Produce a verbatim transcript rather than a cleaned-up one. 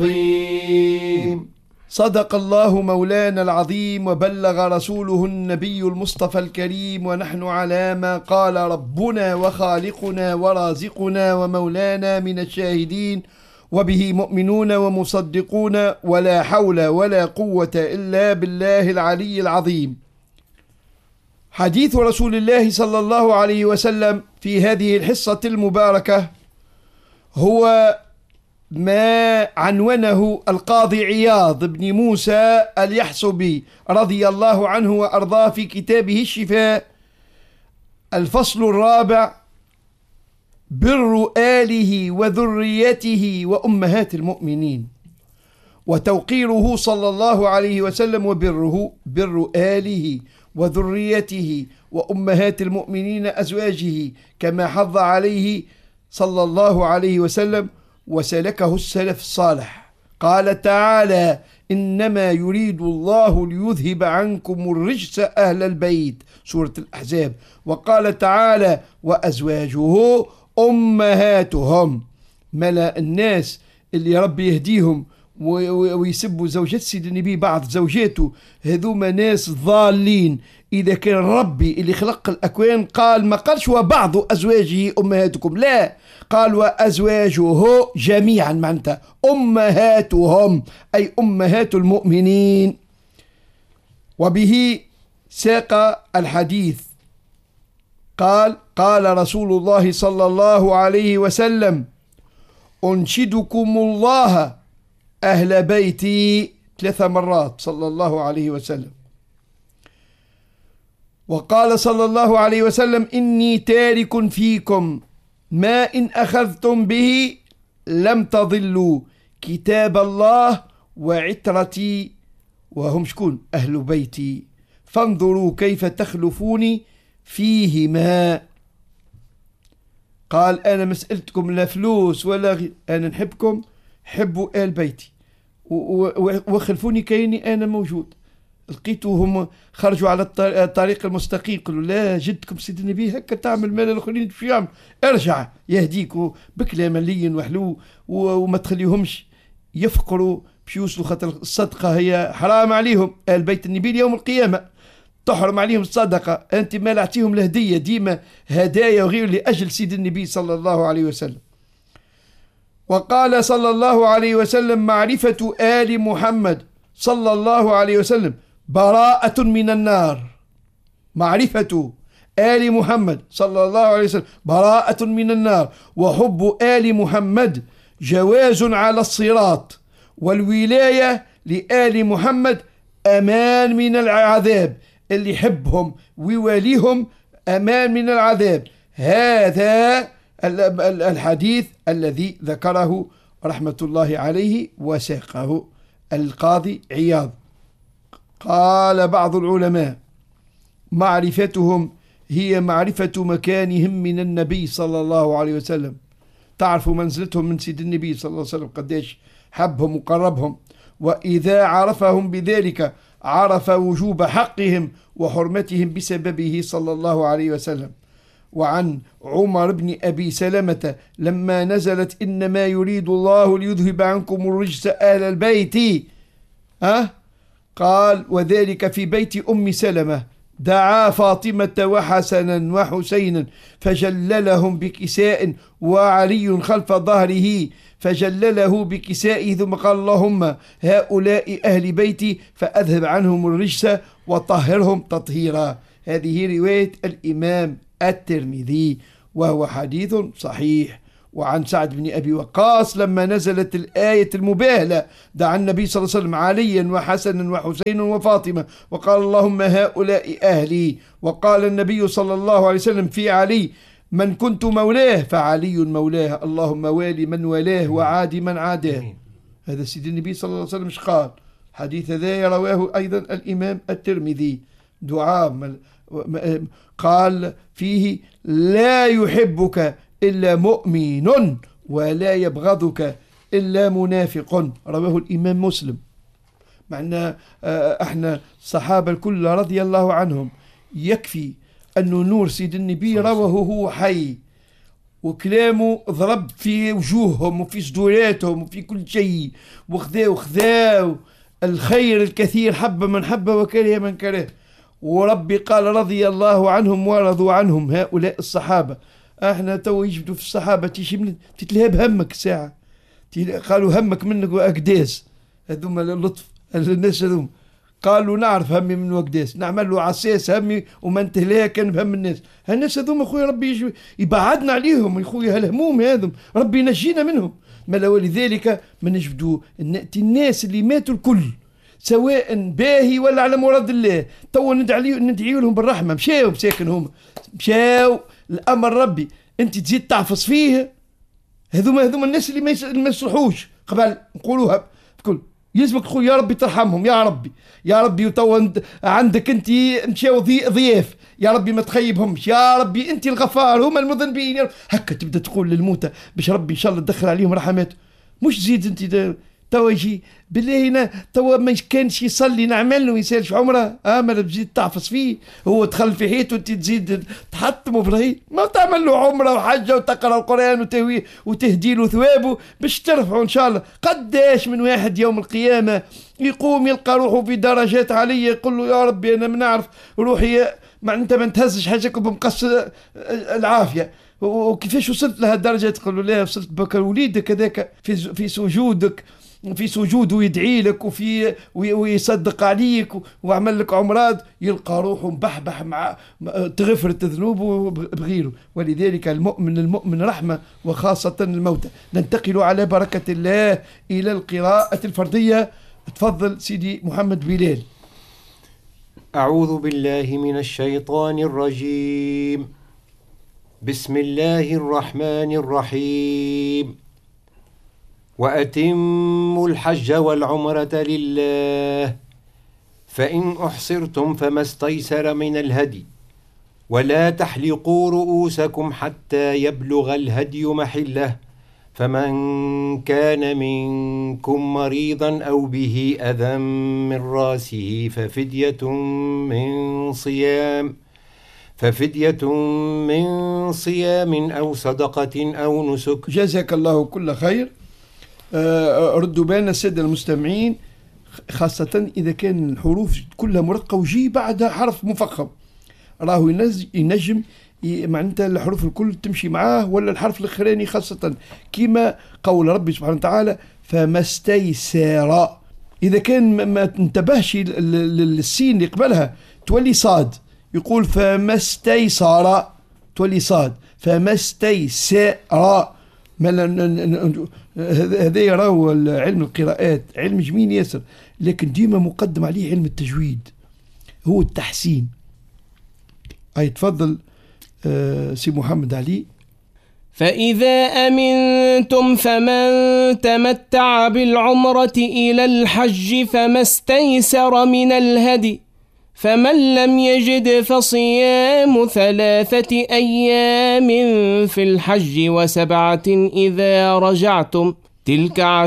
العظيم. صدق الله مولانا العظيم وبلغ رسوله النبي المصطفى الكريم، ونحن على ما قال ربنا وخالقنا ورازقنا ومولانا من الشاهدين، وبه مؤمنون ومصدقون، ولا حول ولا قوة إلا بالله العلي العظيم. حديث رسول الله صلى الله عليه وسلم في هذه الحصة المباركة هو ما عنونه القاضي عياض بن موسى اليحصبي رضي الله عنه وأرضاه في كتابه الشفاء، الفصل الرابع: بر آله وذريته وأمهات المؤمنين، وتوقيره صلى الله عليه وسلم وبره بر آله وذريته وأمهات المؤمنين أزواجه، كما حض عليه صلى الله عليه وسلم وسلكه السلف الصالح. قال تعالى: إنما يريد الله ليذهب عنكم الرجس أهل البيت، سورة الأحزاب. وقال تعالى: وأزواجه أمهاتهم. ملا الناس اللي ربي يهديهم ويسبوا زوجات سيد النبي، بعض زوجاته هذوما ناس ضالين. إذا كان ربي اللي خلق الأكوان قال، ما قالش وبعض أزواجه أمهاتكم، لا، قال وأزواجه جميعا، معناتها أمهاتهم أي أمهات المؤمنين. وبه ساق الحديث، قال: قال رسول الله صلى الله عليه وسلم: أنشدكم الله أهل بيتي، ثلاث مرات صلى الله عليه وسلم. وقال صلى الله عليه وسلم: إني تارك فيكم ما إن أخذتم به لم تضلوا، كتاب الله وعترتي، وهم شكون؟ أهل بيتي، فانظروا كيف تخلفوني فيهما. قال: أنا مسألتكم لا فلوس ولا غير، أنا نحبكم، حبوا آل بيتي، وخلفوني كيني أنا موجود. لقيتوهم خرجوا على الطريق المستقيم، قالوا: لا، جدكم سيد النبي هكا تعمل مال الآخرين في يعمل، ارجع يهديك بكلام لين وحلو، وما تخليهمش يفقروا باش يوصلوا، خاطر الصدقة هي حرام عليهم. آل بيت النبي يوم القيامة تحرم عليهم الصدقة، أنت ما لعتيهم الهدية، ديما هدايا وغير لأجل سيد النبي صلى الله عليه وسلم. وقال صلى الله عليه وسلم: معرفة آل محمد صلى الله عليه وسلم براءة من النار. معرفة آل محمد صلى الله عليه وسلم براءة من النار، وحب آل محمد جواز على الصراط، والولاية لآل محمد أمان من العذاب. اللي يحبهم ويواليهم أمان من العذاب. هذا الحديث الذي ذكره رحمة الله عليه وساقه القاضي عياض. قال بعض العلماء: معرفتهم هي معرفة مكانهم من النبي صلى الله عليه وسلم، تعرفوا منزلتهم من سيد النبي صلى الله عليه وسلم، قديش حبهم وقربهم. وإذا عرفهم بذلك عرف وجوب حقهم وحرمتهم بسببه صلى الله عليه وسلم. وعن عمر بن أبي سلمة لما نزلت: إنما يريد الله ليذهب عنكم الرجس أهل البيت، أه؟ قال: وذلك في بيت أم سلمة، دعا فاطمة وحسنا وحسينا فجللهم بكساء، وعلي خلف ظهره فجلله بكسائه، ثم قال: اللهم هؤلاء أهل بيتي فأذهب عنهم الرجس وطهرهم تطهيرا. هذه رواية الإمام الترمذي، وهو حديث صحيح. وعن سعد بن أبي وقاص لما نزلت الآية المباهلة دعا النبي صلى الله عليه وسلم عليا وحسنا وحسينا وفاطمة وقال: اللهم هؤلاء أهلي. وقال النبي صلى الله عليه وسلم في علي: من كنت مولاه فعلي مولاه، اللهم والي من والاه وعادي من عاداه. هذا سيد النبي صلى الله عليه وسلم مش قال. حديث ذا رواه أيضا الإمام الترمذي. دعاء قال فيه: لا يحبك إلا مؤمن ولا يبغضك إلا منافق، رواه الإمام مسلم. معنا احنا الصحابة الكل رضي الله عنهم، يكفي أنه نور سيد النبي رواه هو حي، وكلامه ضرب في وجوههم وفي صدوراتهم وفي كل شيء، وخذا وخذا الخير الكثير، حب من حب وكره من كره. وربي قال رضي الله عنهم ورضوا عنهم، هؤلاء الصحابة. احنا تو يجبدوا في الصحابة تيجي تتلهب همك ساعة، قالوا همك منك وأقداس، هذوما اللطف الناس هذوما قالوا نعرف همي من وقداس، نعمل له عساس همي وما انتهلها كان بهم الناس. هالناس هذوما خويا ربي يبعدنا عليهم يا خويا، هالهموم هذم ربي ينجينا منهم. ما ولذلك ما نجبدوا نأتي الناس اللي ماتوا الكل سواء باهي ولا على مراد الله، تو ندعي ندعي لهم بالرحمة، مشاو مساكن هما مشاو الأمر ربي، أنت تزيد تعفص فيه. هذوما هذوما الناس اللي ما يصلحوش قبل نقولوها بكل يلزمك تقول يا ربي ترحمهم يا ربي يا ربي، وتو عندك انت مشاو ضياف يا ربي ما تخيبهمش يا ربي، انت الغفار هم المذنبين، هكا تبدا تقول للموتى باش ربي ان شاء الله تدخل عليهم رحماته. مش زيد انت توا يجي بالله هنا توا ما كانش يصلي نعمل له يسالش عمره، اه ما تزيد تعفص فيه، هو دخل في حيط وانت تزيد تحطمه بالهي، ما تعمل له عمره وحجه وتقرا القران وتهويه وتهدي له ثوابه باش ترفعوا ان شاء الله. قداش من واحد يوم القيامه يقوم يلقى روحه في درجات عاليه، يقول له يا ربي انا ما نعرف روحي، ما انت ما نتهزش حاجك بمقص العافيه، وكيفاش وصلت لها الدرجه؟ تقول له لا وصلت بك وليدك هذاك في في سجودك في سجود ويدعي لك وفي ويصدق عليك وعمل لك عمرات، يلقى روحه مبحبح مع تغفرت ذنوبه بغيره. ولذلك المؤمن المؤمن رحمة وخاصة الموتى. ننتقل على بركة الله إلى القراءة الفردية. تفضل سيدي محمد بلال. أعوذ بالله من الشيطان الرجيم. بسم الله الرحمن الرحيم. وأتموا الحج والعمرة لله، فإن أحصرتم فما استيسر من الهدي، ولا تحلقوا رؤوسكم حتى يبلغ الهدي محله، فمن كان منكم مريضا أو به أذى من راسه ففدية من صيام ففدية من صيام أو صدقة أو نسك. جزاك الله كل خير. ردوا بالنا السادة المستمعين، خاصة إذا كان الحروف كلها مرقة وجي بعدها حرف مفخم، راهو ينجم معناتها الحروف الكل تمشي معاه، ولا الحرف الأخراني خاصة كما قول ربي سبحانه وتعالى فما استيسر. إذا كان ما تنتبهش للسين اللي قبلها تولي صاد، يقول فما استيسر تولي صاد، فما استيسر. هذا يراو علم القراءات علم جميل ياسر، لكن ديما مقدم عليه علم التجويد، هو التحسين. أي تفضل آه سي محمد علي. فإذا أمنتم فمن تمتع بالعمرة إلى الحج فما استيسر من الهدي، فمن لم يجد فصيام ثلاثة أيام في الحج وسبعة إذا رجعتم، تلك